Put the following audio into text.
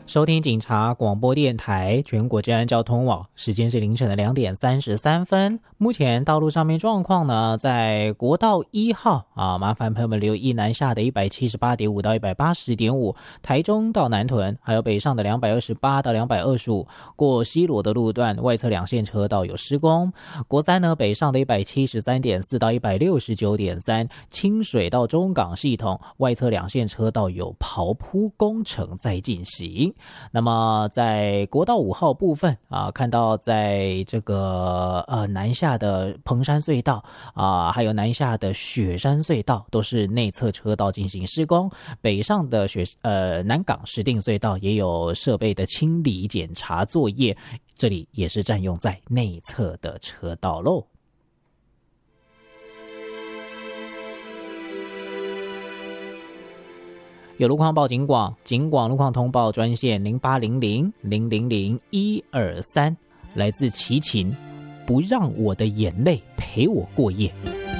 收听警察广播电台全国治安交通网，时间是凌晨的2点33分。目前道路上面状况呢，在国道1号麻烦朋友们留意南下的 178.5 到 180.5， 台中到南屯，还有北上的228到225，过西螺的路段外侧两线车道有施工。国三呢，北上的 173.4 到 169.3， 清水到中港系统外侧两线车道有刨铺工程在进行。那么在国道5号部分看到在这个南下的彭山隧道还有南下的雪山隧道都是内侧车道进行施工，北上的南港石碇隧道也有设备的清理检查作业，这里也是占用在内侧的车道喽。有路况报警广，警广路况通报专线0800-000-123，来自齐秦，不让我的眼泪陪我过夜。